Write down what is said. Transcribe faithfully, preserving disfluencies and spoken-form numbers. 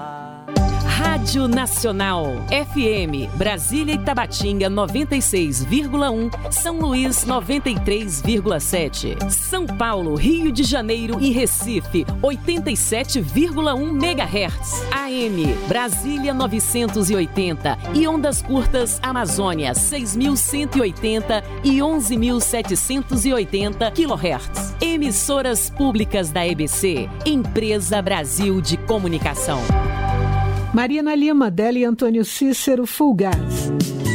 amar. Rádio Nacional, F M, Brasília e Tabatinga noventa e seis vírgula um, São Luís noventa e três vírgula sete, São Paulo, Rio de Janeiro e Recife oitenta e sete vírgula um megahertz, A M, Brasília novecentos e oitenta e ondas curtas Amazônia seis mil cento e oitenta e onze mil setecentos e oitenta quilohertz. Emissoras públicas da E B C, Empresa Brasil de Comunicação. Marina Lima, Deli Antônio Cícero, Full Gás.